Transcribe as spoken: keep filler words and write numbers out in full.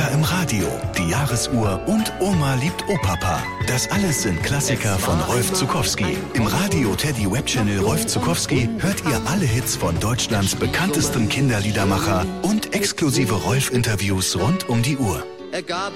Kinder im Radio, die Jahresuhr und Oma liebt Opapa. Das alles sind Klassiker von Rolf Zuckowski. Im Radio Teddy Web Channel Rolf Zuckowski hört ihr alle Hits von Deutschlands bekanntesten Kinderliedermacher und exklusive Rolf-Interviews rund um die Uhr. Er gab